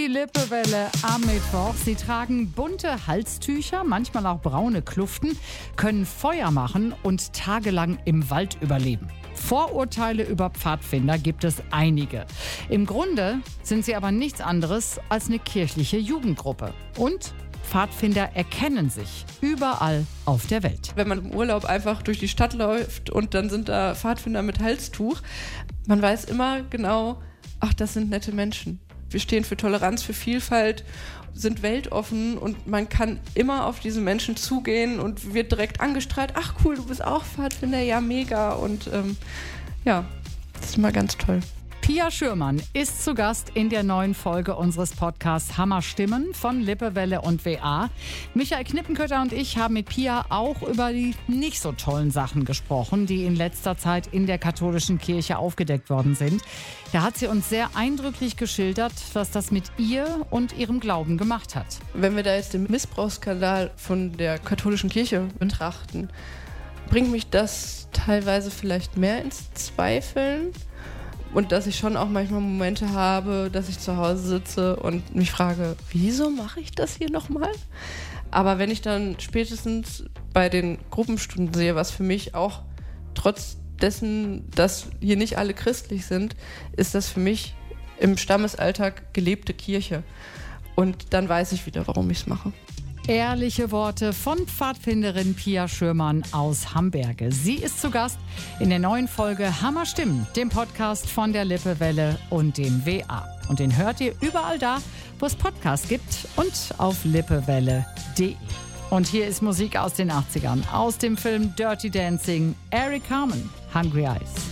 Die Lippewelle am Mittwoch. Sie tragen bunte Halstücher, manchmal auch braune Kluften, können Feuer machen und tagelang im Wald überleben. Vorurteile über Pfadfinder gibt es einige. Im Grunde sind sie aber nichts anderes als eine kirchliche Jugendgruppe. Und Pfadfinder erkennen sich überall auf der Welt. Wenn man im Urlaub einfach durch die Stadt läuft und dann sind da Pfadfinder mit Halstuch, man weiß immer genau, ach, das sind nette Menschen. Wir stehen für Toleranz, für Vielfalt, sind weltoffen und man kann immer auf diese Menschen zugehen und wird direkt angestrahlt. Ach cool, du bist auch Pfadfinder, ja mega. Und das ist immer ganz toll. Pia Schürmann ist zu Gast in der neuen Folge unseres Podcasts Hammerstimmen von Lippewelle und WA. Michael Knippenkötter und ich haben mit Pia auch über die nicht so tollen Sachen gesprochen, die in letzter Zeit in der katholischen Kirche aufgedeckt worden sind. Da hat sie uns sehr eindrücklich geschildert, was das mit ihr und ihrem Glauben gemacht hat. Wenn wir da jetzt den Missbrauchsskandal von der katholischen Kirche betrachten, bringt mich das teilweise vielleicht mehr ins Zweifeln. Und dass ich schon auch manchmal Momente habe, dass ich zu Hause sitze und mich frage, wieso mache ich das hier nochmal? Aber wenn ich dann spätestens bei den Gruppenstunden sehe, was für mich auch trotz dessen, dass hier nicht alle christlich sind, ist das für mich im Stammesalltag gelebte Kirche. Und dann weiß ich wieder, warum ich es mache. Ehrliche Worte von Pfadfinderin Pia Schürmann aus Hamberge. Sie ist zu Gast in der neuen Folge Hammerstimmen, dem Podcast von der Lippewelle und dem WA. Und den hört ihr überall da, wo es Podcasts gibt und auf lippewelle.de. Und hier ist Musik aus den 80ern, aus dem Film Dirty Dancing, Eric Carmen, Hungry Eyes.